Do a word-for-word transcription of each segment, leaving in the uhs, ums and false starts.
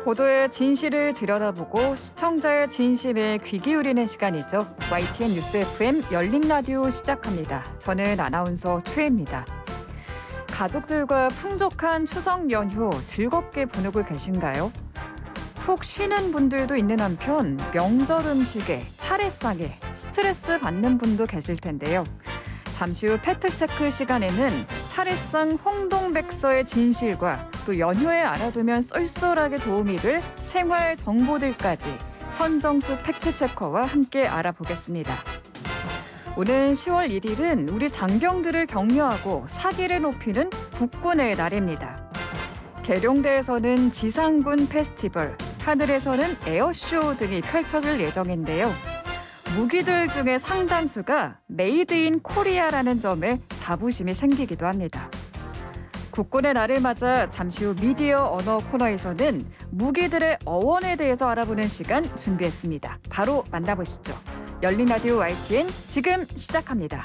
보도의 진실을 들여다보고 시청자의 진심에 귀 기울이는 시간이죠. 와이티엔 뉴스 에프엠 열린 라디오 시작합니다. 저는 아나운서 최혜입니다. 가족들과 풍족한 추석 연휴 즐겁게 보내고 계신가요? 푹 쉬는 분들도 있는 한편 명절 음식에 차례상에 스트레스 받는 분도 계실 텐데요. 잠시 후 팩트체크 시간에는 차례상 홍동백서의 진실과 또 연휴에 알아두면 쏠쏠하게 도움이 될 생활 정보들까지 선정수 팩트체커와 함께 알아보겠습니다. 오는 시월 일일은 우리 장병들을 격려하고 사기를 높이는 국군의 날입니다. 계룡대에서는 지상군 페스티벌, 하늘에서는 에어쇼 등이 펼쳐질 예정인데요. 무기들 중에 상당수가 메이드 인 코리아라는 점에 자부심이 생기기도 합니다. 국군의 날을 맞아 잠시 후 미디어 언어 코너에서는 무기들의 어원에 대해서 알아보는 시간 준비했습니다. 바로 만나보시죠. 열린 라디오 와이티엔 지금 시작합니다.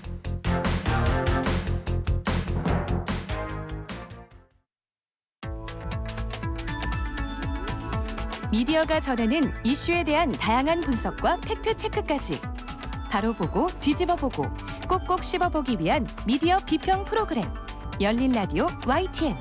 미디어가 전하는 이슈에 대한 다양한 분석과 팩트체크까지 바로 보고 뒤집어 보고 꼭꼭 씹어보기 위한 미디어 비평 프로그램 열린 라디오 와이티엔.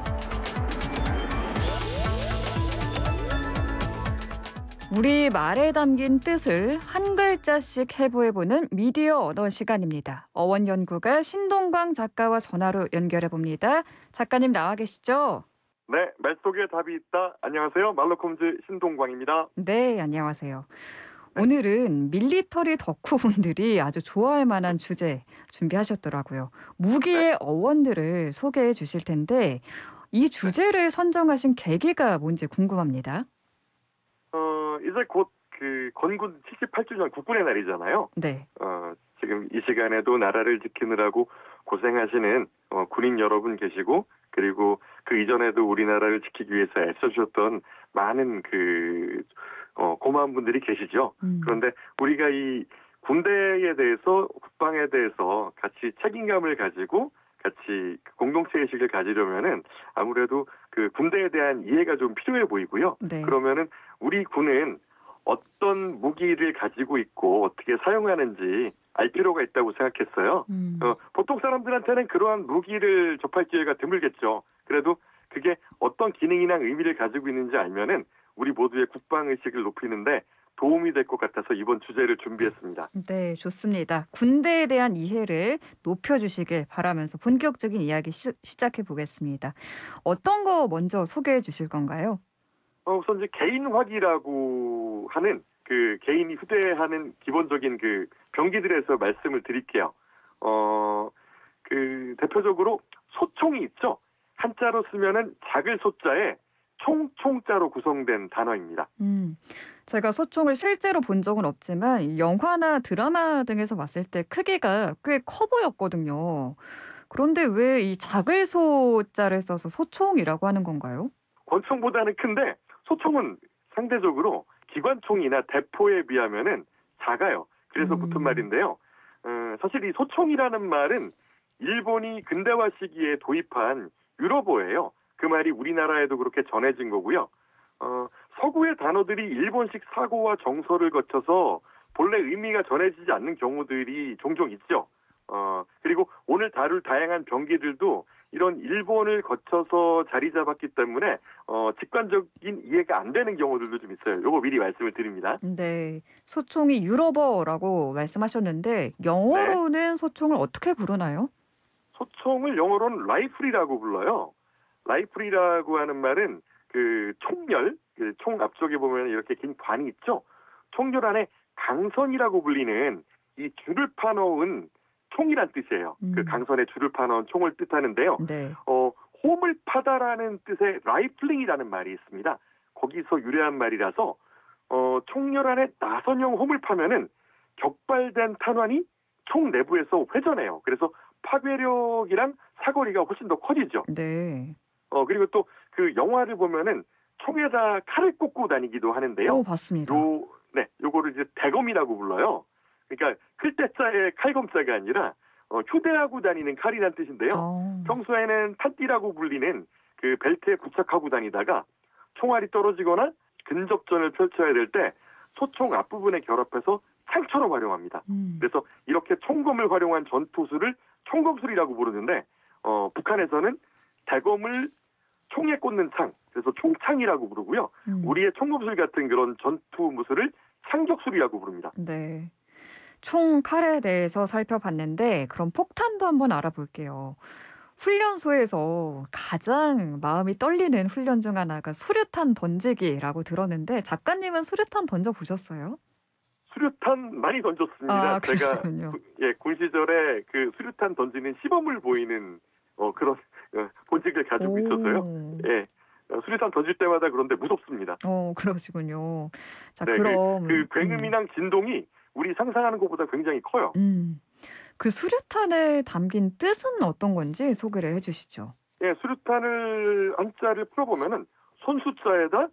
우리 말에 담긴 뜻을 한 글자씩 해부해보는 미디어 언어 시간입니다. 어원연구가 신동광 작가와 전화로 연결해봅니다. 작가님 나와 계시죠? 네, 말 속에 답이 있다. 안녕하세요. 말로콤즈 신동광입니다. 네, 안녕하세요. 오늘은 밀리터리 덕후분들이 아주 좋아할 만한 주제 준비하셨더라고요. 무기의 어원들을 소개해 주실 텐데 이 주제를 선정하신 계기가 뭔지 궁금합니다. 어, 이제 곧 그 건군 칠십팔 주년 국군의 날이잖아요. 네. 어, 지금 이 시간에도 나라를 지키느라고 고생하시는 어, 군인 여러분 계시고 그리고 그 이전에도 우리나라를 지키기 위해서 애써주셨던 많은 그 어, 고마운 분들이 계시죠. 음. 그런데 우리가 이 군대에 대해서 국방에 대해서 같이 책임감을 가지고 같이 공동체의식을 가지려면은 아무래도 그 군대에 대한 이해가 좀 필요해 보이고요. 네. 그러면은 우리 군은 어떤 무기를 가지고 있고 어떻게 사용하는지 알 필요가 있다고 생각했어요. 음. 어, 보통 사람들한테는 그러한 무기를 접할 기회가 드물겠죠. 그래도 그게 어떤 기능이나 의미를 가지고 있는지 알면은 우리 모두의 국방의식을 높이는데 도움이 될 것 같아서 이번 주제를 준비했습니다. 네, 좋습니다. 군대에 대한 이해를 높여주시길 바라면서 본격적인 이야기 시, 시작해 보겠습니다. 어떤 거 먼저 소개해 주실 건가요? 어, 우선 이제 개인화기라고 하는 그 개인이 휴대하는 기본적인 그 병기들에서 말씀을 드릴게요. 어, 그 대표적으로 소총이 있죠. 한자로 쓰면은 작을 소자에 총총자로 구성된 단어입니다. 음, 제가 소총을 실제로 본 적은 없지만 영화나 드라마 등에서 봤을 때 크기가 꽤 커 보였거든요. 그런데 왜 이 작을 소자를 써서 소총이라고 하는 건가요? 권총보다는 큰데 소총은 상대적으로 기관총이나 대포에 비하면은 작아요. 그래서 음. 붙은 말인데요. 어, 사실 이 소총이라는 말은 일본이 근대화 시기에 도입한 유럽어예요. 그 말이 우리나라에도 그렇게 전해진 거고요. 어, 서구의 단어들이 일본식 사고와 정서를 거쳐서 본래 의미가 전해지지 않는 경우들이 종종 있죠. 어, 그리고 오늘 다룰 다양한 병기들도 이런 일본을 거쳐서 자리 잡았기 때문에 어, 직관적인 이해가 안 되는 경우들도 좀 있어요. 요거 미리 말씀을 드립니다. 네, 소총이 유럽어라고 말씀하셨는데 영어로는 소총을 어떻게 부르나요? 소총을 영어로는 라이플이라고 불러요. 라이플이라고 하는 말은 그 총열, 그 총 앞쪽에 보면 이렇게 긴 관이 있죠. 총열 안에 강선이라고 불리는 이 줄을 파놓은 총이란 뜻이에요. 음. 그 강선에 줄을 파놓은 총을 뜻하는데요. 네. 어, 홈을 파다라는 뜻의 라이플링이라는 말이 있습니다. 거기서 유래한 말이라서 어, 총열 안에 나선형 홈을 파면은 격발된 탄환이 총 내부에서 회전해요. 그래서 파괴력이랑 사거리가 훨씬 더 커지죠. 네. 어, 그리고 또 그 영화를 보면은 총에다 칼을 꽂고 다니기도 하는데요. 오, 봤습니다. 요, 네, 요거를 이제 대검이라고 불러요. 그러니까 클때자의 칼검자가 아니라 어, 휴대하고 다니는 칼이란 뜻인데요. 어. 평소에는 탄띠라고 불리는 그 벨트에 부착하고 다니다가 총알이 떨어지거나 근접전을 펼쳐야 될 때 소총 앞부분에 결합해서 창처럼 활용합니다. 음. 그래서 이렇게 총검을 활용한 전투술을 총검술이라고 부르는데 어, 북한에서는 대검을 총에 꽂는 창, 그래서 총창이라고 부르고요. 음. 우리의 총검술 같은 그런 전투 무술을 창격술이라고 부릅니다. 네. 총 칼에 대해서 살펴봤는데 그럼 폭탄도 한번 알아볼게요. 훈련소에서 가장 마음이 떨리는 훈련 중 하나가 수류탄 던지기라고 들었는데 작가님은 수류탄 던져보셨어요? 수류탄 많이 던졌습니다. 아, 제가 그러시군요. 구- 예, 군 시절에 그 수류탄 던지는 시범을 보이는 어, 그런 어, 본직을 가지고 있었어요. 오. 예, 어, 수류탄 던질 때마다 그런데 무섭습니다. 어, 그러시군요. 자, 네, 그, 그럼 그 음, 굉음이랑 진동이 우리 상상하는 것보다 굉장히 커요. 음. 그 수류탄에 담긴 뜻은 어떤 건지 소개를 해주시죠. 예, 수류탄을 한자를 풀어보면은 손수자에다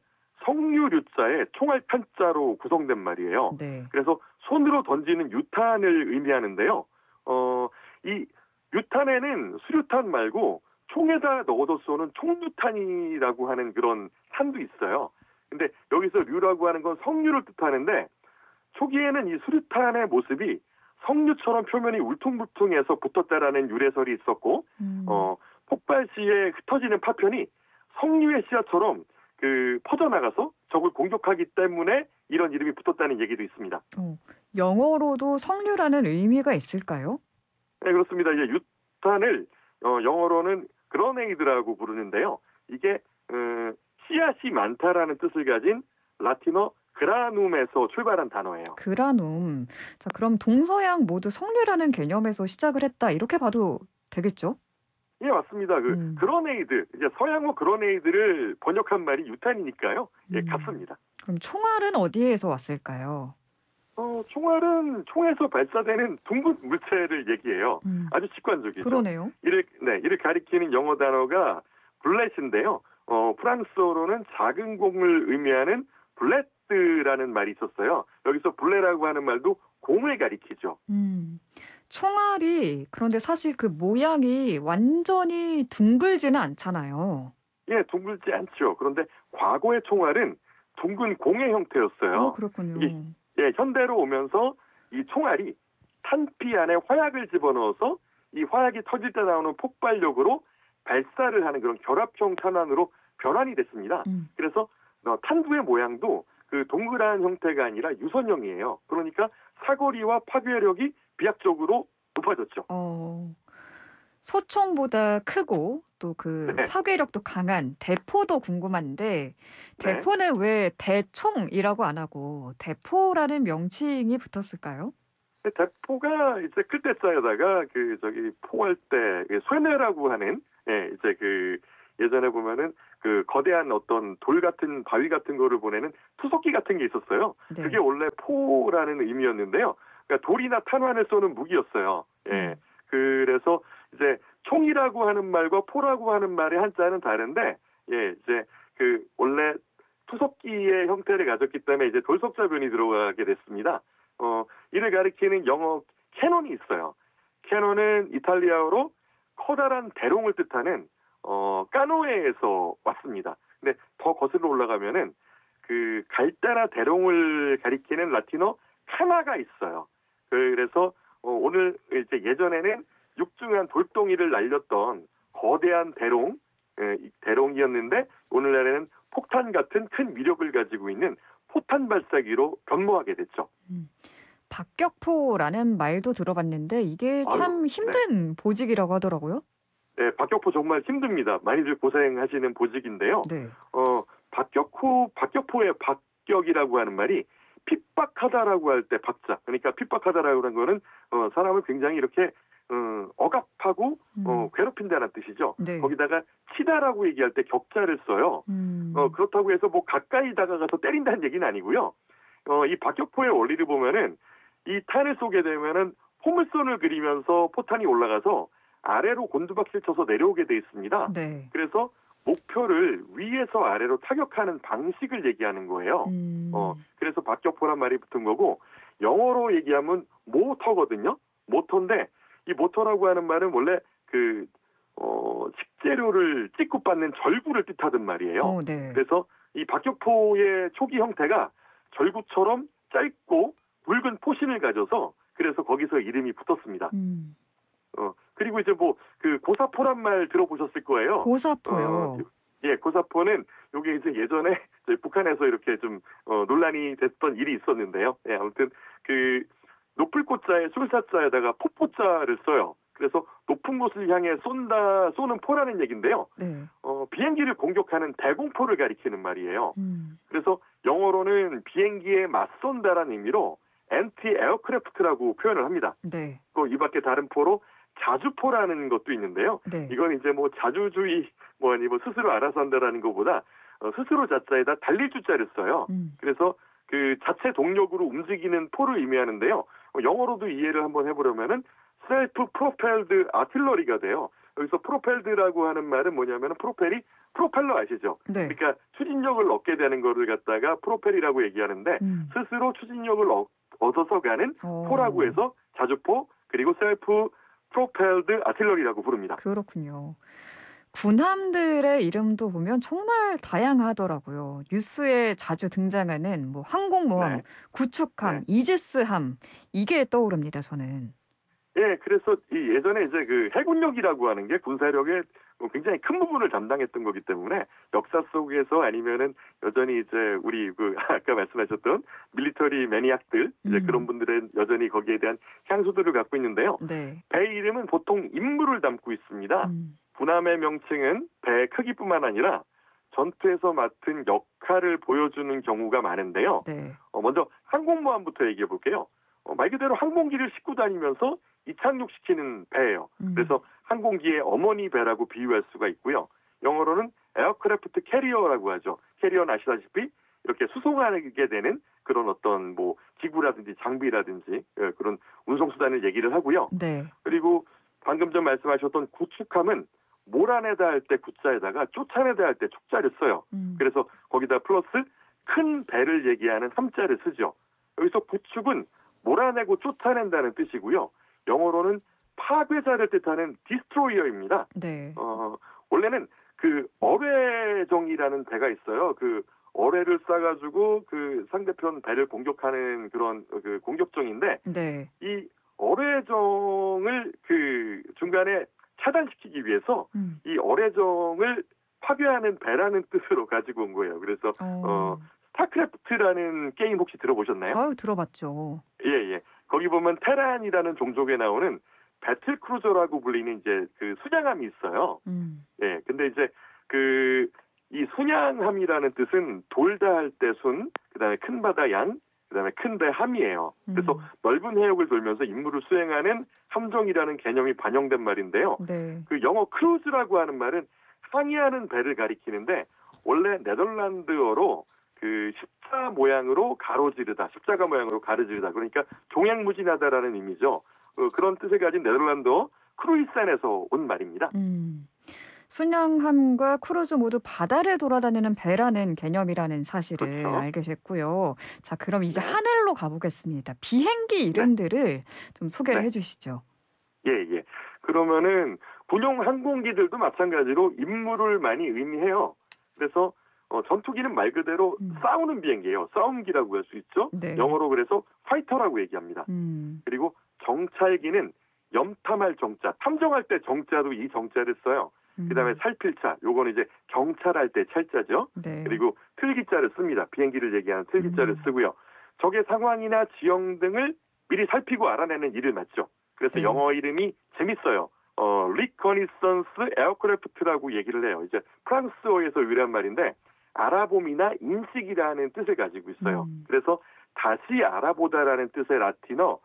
성류류자에 총알 탄자로 구성된 말이에요. 네. 그래서 손으로 던지는 유탄을 의미하는데요. 어, 이 유탄에는 수류탄 말고 총에다 넣어서 쏘는 총유탄이라고 하는 그런 탄도 있어요. 근데 여기서 류라고 하는 건 성류를 뜻하는데 초기에는 이 수류탄의 모습이 성류처럼 표면이 울퉁불퉁해서 붙었다라는 유래설이 있었고, 음. 어, 폭발 시에 흩어지는 파편이 성류의 씨앗처럼 그 퍼져나가서 적을 공격하기 때문에 이런 이름이 붙었다는 얘기도 있습니다. 어, 영어로도 성류라는 의미가 있을까요? 네, 그렇습니다. 이제 유탄을 어, 영어로는 그러네이드라고 부르는데요. 이게 어, 씨앗이 많다라는 뜻을 가진 라틴어 그라눔에서 출발한 단어예요. 그라눔. 자, 그럼 동서양 모두 성류라는 개념에서 시작을 했다. 이렇게 봐도 되겠죠? 예, 맞습니다. 그 음. 그러네이드, 이제 서양어 그러네이드를 번역한 말이 유탄이니까요. 예, 음. 같습니다. 그럼 총알은 어디에서 왔을까요? 어, 총알은 총에서 발사되는 둥근 물체를 얘기해요. 음. 아주 직관적이죠. 그러네요. 이를 네, 이를 가리키는 영어 단어가 블렛인데요. 어, 프랑스어로는 작은 공을 의미하는 블레트라는 말이 있었어요. 여기서 블레라고 하는 말도 공을 가리키죠. 음. 총알이 그런데 사실 그 모양이 완전히 둥글지는 않잖아요. 예, 둥글지 않죠. 그런데 과거의 총알은 둥근 공의 형태였어요. 어, 그렇군요. 이게 예, 현대로 오면서 이 총알이 탄피 안에 화약을 집어넣어서 이 화약이 터질 때 나오는 폭발력으로 발사를 하는 그런 결합형 탄환으로 변환이 됐습니다. 음. 그래서 어, 탄두의 모양도 그 동그란 형태가 아니라 유선형이에요. 그러니까 사거리와 파괴력이 비약적으로 높아졌죠. 어, 소총보다 크고 또 그 네. 파괴력도 강한 대포도 궁금한데 네. 대포는 왜 대총이라고 안 하고 대포라는 명칭이 붙었을까요? 대포가 이제 클 때 쌓여다가 그 저기 포할 때 쇠뇌라고 하는 예 이제 그 예전에 보면은 그 거대한 어떤 돌 같은 바위 같은 거를 보내는 투석기 같은 게 있었어요. 네. 그게 원래 포라는 의미였는데요. 그러니까 돌이나 탄환을 쏘는 무기였어요. 예. 음. 그래서 이제 총이라고 하는 말과 포라고 하는 말의 한자는 다른데 예 이제 그 원래 투석기의 형태를 가졌기 때문에 이제 돌석자변이 들어가게 됐습니다. 어, 이를 가리키는 영어 캐논이 있어요. 캐논은 이탈리아어로 커다란 대롱을 뜻하는 어, 까노에에서 왔습니다. 근데 더 거슬러 올라가면은 그 갈대나 대롱을 가리키는 라틴어 카나가 있어요. 그래서 어, 오늘 이제 예전에는 육중한 돌덩이를 날렸던 거대한 대롱, 에, 대롱이었는데 오늘날에는 폭탄 같은 큰 위력을 가지고 있는 포탄 발사기로 변모하게 됐죠. 음. 박격포라는 말도 들어봤는데 이게 참 아유, 힘든 보직이라고 하더라고요. 네, 박격포 정말 힘듭니다. 많이들 고생하시는 보직인데요. 네. 어, 박격포, 박격포의 박격이라고 하는 말이 핍박하다라고 할 때 박자. 그러니까 핍박하다라고 하는 거는 어, 사람을 굉장히 이렇게 어, 억압하고 어, 음. 괴롭힌다는 뜻이죠. 네. 거기다가 치다라고 얘기할 때 격자를 써요. 음. 어, 그렇다고 해서 뭐 가까이 다가가서 때린다는 얘기는 아니고요. 어, 이 박격포의 원리를 보면은 이 탄을 쏘게 되면은 포물선을 그리면서 포탄이 올라가서 아래로 곤두박질 쳐서 내려오게 돼 있습니다. 네. 그래서 목표를 위에서 아래로 타격하는 방식을 얘기하는 거예요. 음. 어, 그래서 박격포란 말이 붙은 거고 영어로 얘기하면 모터거든요. 모터인데 이 모터라고 하는 말은 원래 그 어, 식재료를 찍고 받는 절구를 뜻하던 말이에요. 어, 네. 그래서 이 박격포의 초기 형태가 절구처럼 짧고 붉은 포신을 가져서 그래서 거기서 이름이 붙었습니다. 음. 어 그리고 이제 뭐 그 고사포란 말 들어보셨을 거예요. 고사포요. 어, 예, 고사포는 요게 이제 예전에 저희 북한에서 이렇게 좀 어, 논란이 됐던 일이 있었는데요. 예, 아무튼 그 높을 꽃자에 술사자에다가 포포자를 써요. 그래서 높은 곳을 향해 쏜다, 쏘는 포라는 얘기인데요. 네. 어, 비행기를 공격하는 대공포를 가리키는 말이에요. 음. 그래서 영어로는 비행기에 맞쏜다라는 의미로 anti-aircraft라고 표현을 합니다. 네. 또 이 밖에 다른 포로 자주포라는 것도 있는데요. 네. 이건 이제 뭐 자주주의 뭐 아니 뭐 스스로 알아서 한다라는 것보다 어, 스스로 자자에다 달릴 주자를 써요. 음. 그래서 그 자체 동력으로 움직이는 포를 의미하는데요. 어, 영어로도 이해를 한번 해보려면은 셀프 프로펠드 아틸러리가 돼요. 여기서 프로펠드라고 하는 말은 뭐냐면은 프로펠이 프로펠러 아시죠? 네. 그러니까 추진력을 얻게 되는 거를 갖다가 프로펠이라고 얘기하는데 음. 스스로 추진력을 얻, 얻어서 가는 어. 포라고 해서 자주포 그리고 셀프 프로펠드 아틸러리라고 부릅니다. 그렇군요. 군함들의 이름도 보면 정말 다양하더라고요. 뉴스에 자주 등장하는 뭐 항공모함, 네. 구축함, 네. 이지스함 이게 떠오릅니다. 저는. 예, 그래서 이 예전에 이제 그 해군력이라고 하는 게 군사력의 굉장히 큰 부분을 담당했던 거기 때문에 역사 속에서 아니면은 여전히 이제 우리 그 아까 말씀하셨던 밀리터리 매니악들 이제 음. 그런 분들은 여전히 거기에 대한 향수들을 갖고 있는데요. 네. 배 이름은 보통 인물을 담고 있습니다. 음. 군함의 명칭은 배의 크기뿐만 아니라 전투에서 맡은 역할을 보여주는 경우가 많은데요. 네. 어, 먼저 항공모함부터 얘기해 볼게요. 어, 말 그대로 항공기를 싣고 다니면서 이착륙시키는 배예요. 음. 그래서 항공기의 어머니 배라고 비유할 수가 있고요. 영어로는 에어크래프트 캐리어라고 하죠. 캐리어는 아시다시피 이렇게 수송하게 되는 그런 어떤 뭐 기구라든지 장비라든지 예, 그런 운송수단을 얘기를 하고요. 네. 그리고 방금 전 말씀하셨던 구축함은 몰아내다 할 때 구자에다가 쫓아내다 할 때 축자를 써요. 음. 그래서 거기다 플러스 큰 배를 얘기하는 함자를 쓰죠. 여기서 구축은 몰아내고 쫓아낸다는 뜻이고요. 영어로는 파괴자를 뜻하는 디스트로이어입니다. 네. 어, 원래는 그 어뢰정이라는 배가 있어요. 그 어뢰를 쏴가지고 그 상대편 배를 공격하는 그런 그 공격정인데 네. 이 어뢰정을 그 중간에 차단시키기 위해서 음. 이 어뢰정을 파괴하는 배라는 뜻으로 가지고 온 거예요. 그래서 어. 어, 스타크래프트라는 게임 혹시 들어보셨나요? 아유, 들어봤죠. 예, 예. 거기 보면 테란이라는 종족에 나오는 배틀 크루저라고 불리는 이제 그 순양함이 있어요. 음. 예. 근데 이제 그 이 순양함이라는 뜻은 돌다 할 때 순, 그다음에 큰 바다 양, 그다음에 큰 배 함이에요. 그래서 음. 넓은 해역을 돌면서 임무를 수행하는 함정이라는 개념이 반영된 말인데요. 네. 그 영어 크루즈라고 하는 말은 항해하는 배를 가리키는데 원래 네덜란드어로 그 십자 모양으로 가로지르다, 십자가 모양으로 가로지르다. 그러니까 종횡무진하다라는 의미죠. 어, 그런 뜻을 가진 네덜란드어 크루이센에서 온 말입니다. 음. 순양함과 크루즈 모두 바다를 돌아다니는 배라는 개념이라는 사실을 그렇죠. 알게 됐고요. 자, 그럼 이제 네. 하늘로 가보겠습니다. 비행기 이름들을 좀 소개를 네. 해주시죠. 예, 예. 그러면은 군용 항공기들도 마찬가지로 임무를 많이 의미해요. 그래서 어, 전투기는 말 그대로 음. 싸우는 비행기예요. 싸움기라고 할 수 있죠. 네. 영어로 그래서 파이터라고 얘기합니다. 음. 그리고 정찰기는 염탐할 정자, 탐정할 때 정자도 이 정자를 써요. 음. 그다음에 살필자, 요거는 이제 경찰할 때 찰자죠. 네. 그리고 틀기자를 씁니다. 비행기를 얘기하는 틀기자를 음. 쓰고요. 적의 상황이나 지형 등을 미리 살피고 알아내는 일을 맡죠. 그래서 네. 영어 이름이 재밌어요. 어, 리커니선스 에어크래프트라고 얘기를 해요. 이제 프랑스어에서 유래한 말인데 알아봄이나 인식이라는 뜻을 가지고 있어요. 음. 그래서 다시 알아보다라는 뜻의 라틴어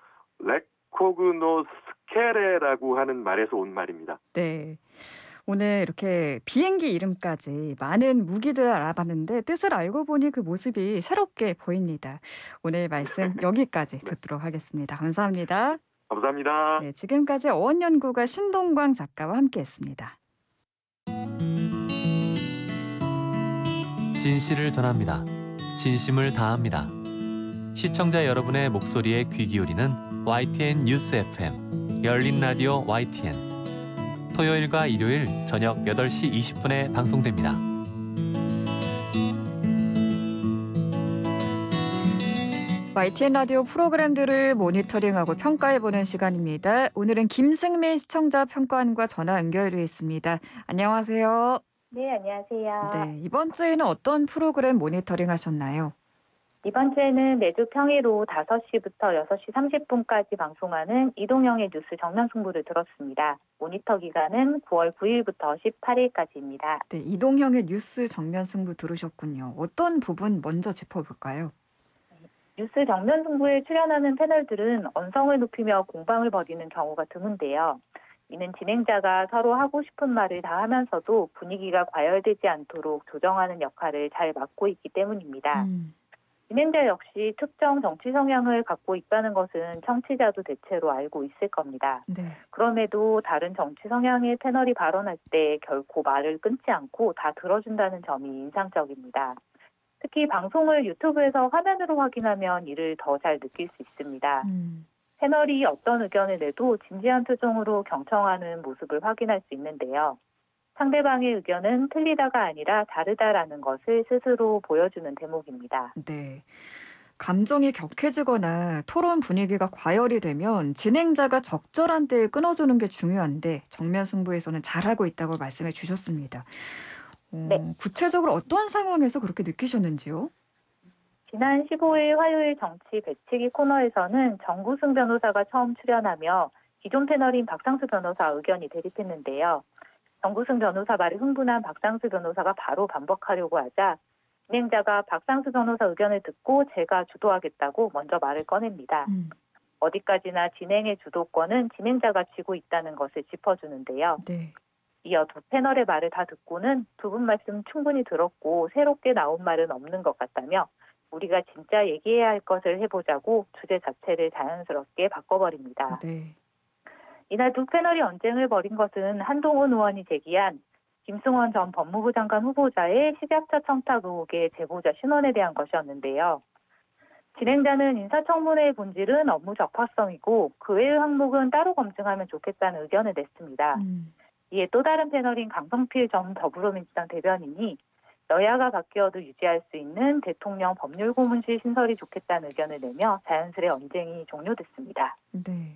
레코그노스케레라고 하는 말에서 온 말입니다. 네. 오늘 이렇게 비행기 이름까지 많은 무기들을 알아봤는데 뜻을 알고 보니 그 모습이 새롭게 보입니다. 오늘 말씀 여기까지 듣도록 하겠습니다. 감사합니다. 감사합니다. 네, 지금까지 어원연구가 신동광 작가와 함께했습니다. 진실을 전합니다. 진심을 다합니다. 시청자 여러분의 목소리에 귀 기울이는 와이티엔 뉴스 에프엠 열린 라디오 와이티엔 토요일과 일요일 저녁 여덟 시 이십 분에 방송됩니다. 와이티엔 라디오 프로그램들을 모니터링하고 평가해보는 시간입니다. 오늘은 김승민 시청자 평가원과 전화 연결돼 있습니다. 안녕하세요. 네, 안녕하세요. 네, 이번 주에는 어떤 프로그램 모니터링 하셨나요? 이번 주에는 매주 평일 오후 다섯 시부터 여섯 시 삼십 분까지 방송하는 이동형의 뉴스 정면 승부를 들었습니다. 모니터 기간은 구월 구일부터 십팔일까지입니다. 네, 이동형의 뉴스 정면 승부 들으셨군요. 어떤 부분 먼저 짚어볼까요? 뉴스 정면 승부에 출연하는 패널들은 언성을 높이며 공방을 벌이는 경우가 드문데요. 이는 진행자가 서로 하고 싶은 말을 다 하면서도 분위기가 과열되지 않도록 조정하는 역할을 잘 맡고 있기 때문입니다. 음. 진행자 역시 특정 정치 성향을 갖고 있다는 것은 청취자도 대체로 알고 있을 겁니다. 네. 그럼에도 다른 정치 성향의 패널이 발언할 때 결코 말을 끊지 않고 다 들어준다는 점이 인상적입니다. 특히 방송을 유튜브에서 화면으로 확인하면 이를 더 잘 느낄 수 있습니다. 음. 패널이 어떤 의견을 내도 진지한 표정으로 경청하는 모습을 확인할 수 있는데요. 상대방의 의견은 틀리다가 아니라 다르다라는 것을 스스로 보여주는 대목입니다. 네. 감정이 격해지거나 토론 분위기가 과열이 되면 진행자가 적절한 때에 끊어주는 게 중요한데 정면 승부에서는 잘하고 있다고 말씀해 주셨습니다. 어, 네. 구체적으로 어떤 상황에서 그렇게 느끼셨는지요? 지난 십오일 화요일 정치 배치기 코너에서는 정구승 변호사가 처음 출연하며 기존 패널인 박상수 변호사 의견이 대립했는데요. 정구승 변호사 말에 흥분한 박상수 변호사가 바로 반박하려고 하자 진행자가 박상수 변호사 의견을 듣고 제가 주도하겠다고 먼저 말을 꺼냅니다. 음. 어디까지나 진행의 주도권은 진행자가 쥐고 있다는 것을 짚어주는데요. 네. 이어 두 패널의 말을 다 듣고는 두 분 말씀 충분히 들었고 새롭게 나온 말은 없는 것 같다며 우리가 진짜 얘기해야 할 것을 해보자고 주제 자체를 자연스럽게 바꿔버립니다. 네. 이날 두 패널이 언쟁을 벌인 것은 한동훈 의원이 제기한 김승원 전 법무부 장관 후보자의 식약처 청탁 의혹의 제보자 신원에 대한 것이었는데요. 진행자는 인사청문회의 본질은 업무 적합성이고 그 외의 항목은 따로 검증하면 좋겠다는 의견을 냈습니다. 음. 이에 또 다른 패널인 강성필 전 더불어민주당 대변인이 여야가 바뀌어도 유지할 수 있는 대통령 법률고문실 신설이 좋겠다는 의견을 내며 자연스레 언쟁이 종료됐습니다. 네.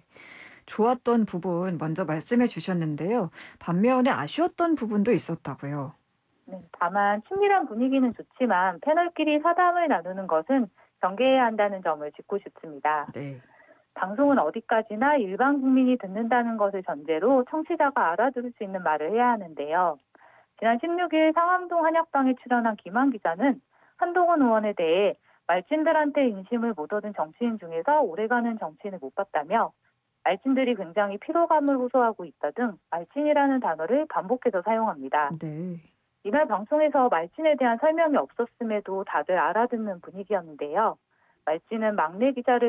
좋았던 부분 먼저 말씀해 주셨는데요. 반면에 아쉬웠던 부분도 있었다고요. 네, 다만 친밀한 분위기는 좋지만 패널끼리 사담을 나누는 것은 경계해야 한다는 점을 짚고 싶습니다. 네. 방송은 어디까지나 일반 국민이 듣는다는 것을 전제로 청취자가 알아들을 수 있는 말을 해야 하는데요. 지난 십육일 상암동 한약방에 출연한 김한 기자는 한동훈 의원에 대해 말진들한테 인심을 못 얻은 정치인 중에서 오래가는 정치인을 못 봤다며 말진들이 굉장히 피로감을 호소하고 있다 등 말진이라는 단어를 반복해서 사용합니다. 네. 이날 방송에서 말진에 대한 설명이 없었음에도 다들 알아듣는 분위기였는데요. 말진은 막내 기자를